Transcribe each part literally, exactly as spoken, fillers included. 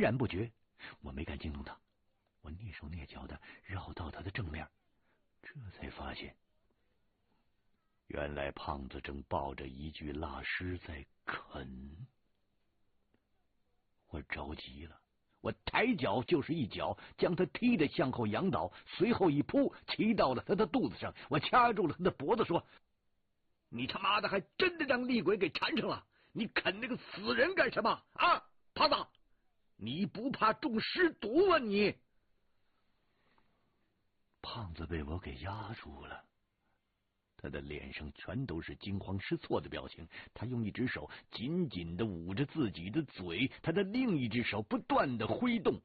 然不觉。我没敢惊动他，我蹑手蹑脚的绕到他的正面，这才发现，原来胖子正抱着一具腊尸在啃。我着急了，我抬脚就是一脚，将他踢得向后仰倒，随后一扑，骑到了他的肚子上。我掐住了他的脖子，说：“你他妈的还真的让厉鬼给缠上了！你啃那个死人干什么啊，胖子？你不怕中尸毒啊你？”胖子被我给压住了，他的脸上全都是惊慌失措的表情。他用一只手紧紧的捂着自己的嘴，他的另一只手不断的挥动。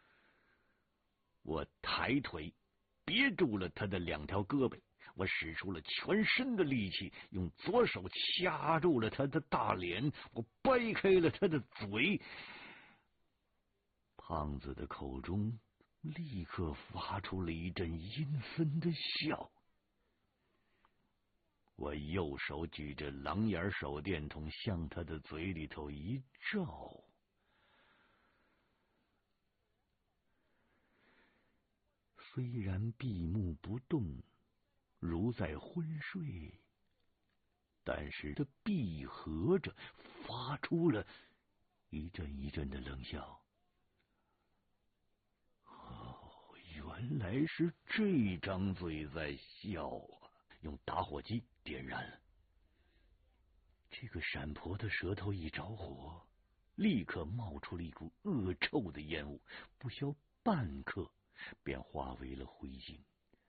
我抬腿别住了他的两条胳膊，我使出了全身的力气，用左手掐住了他的大脸，我掰开了他的嘴。胖子的口中立刻发出了一阵阴森的笑。我右手举着狼眼手电筒向他的嘴里头一照，虽然闭目不动，如在昏睡，但是他闭合着发出了一阵一阵的冷笑。哦，原来是这张嘴在笑啊！用打火机点燃了。这个闪婆的舌头一着火，立刻冒出了一股恶臭的烟雾，不消半刻便化为了灰烬。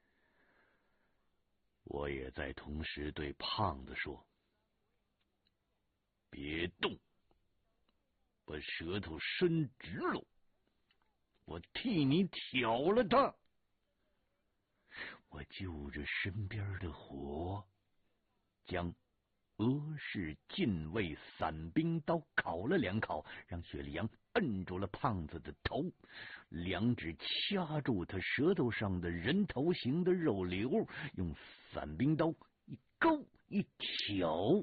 我也在同时对胖子说：“别动，把舌头伸直喽，我替你挑了他。”我就着身边的火，将俄式近卫伞兵刀烤了两烤，让雪莉杨摁住了胖子的头，两指掐住他舌头上的人头形的肉瘤，用伞兵刀一勾一挑，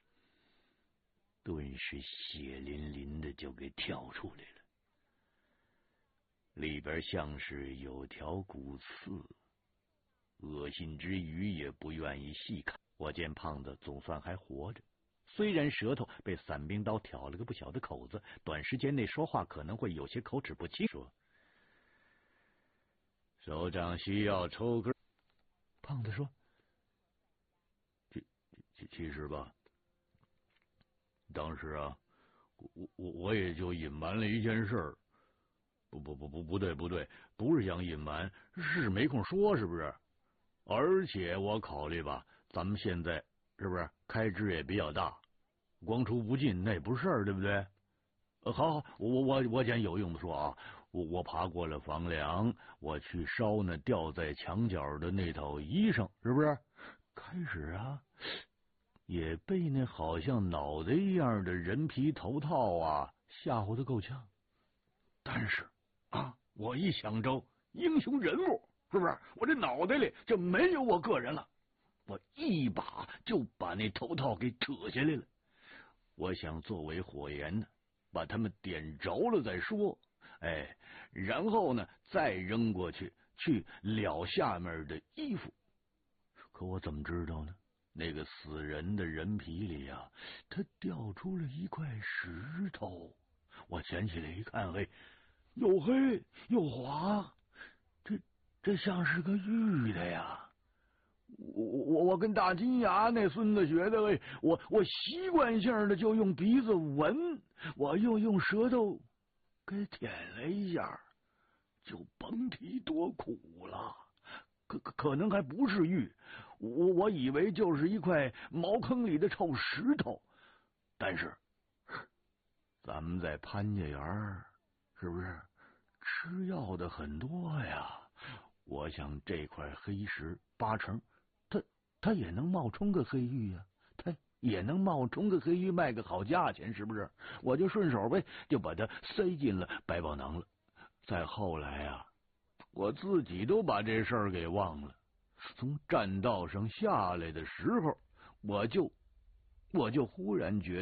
顿时血淋淋的就给挑出来了，里边像是有条骨刺。恶心之余也不愿意细看。我见胖子总算还活着，虽然舌头被伞兵刀挑了个不小的口子，短时间内说话可能会有些口齿不清。说：“首长需要抽根。”胖子说：“其其其实吧，当时啊，我我我也就隐瞒了一件事儿。不不不不不对不对，不是想隐瞒，是没空说，是不是？而且我考虑吧，咱们现在是不是开支也比较大，光出不进那也不是事儿，对不对？呃，好好，我我我讲有用的说啊，我我爬过了房梁，我去烧那吊在墙角的那套衣裳，是不是？开始啊，也被那好像脑袋一样的人皮头套啊吓唬得够呛。但是啊，我一想着英雄人物。是不是？我这脑袋里就没有我个人了。我一把就把那头套给扯下来了。我想作为火焰呢，把他们点着了再说。哎，然后呢，再扔过去，去撩下面的衣服。可我怎么知道呢？那个死人的人皮里啊，他掉出了一块石头。我捡起来一看，嘿，又黑又滑。这像是个玉的呀！我我我跟大金牙那孙子学的，哎，我我习惯性的就用鼻子闻，我又用舌头给舔了一下，就甭提多苦了。可可能还不是玉，我我以为就是一块茅坑里的臭石头。但是咱们在潘家园是不是吃药的很多呀？我想这块黑石八成，它它也能冒充个黑玉呀、啊，它也能冒充个黑玉卖个好价钱，是不是？我就顺手呗，就把它塞进了百宝囊了。再后来啊，我自己都把这事儿给忘了。从栈道上下来的时候，我就我就忽然觉得。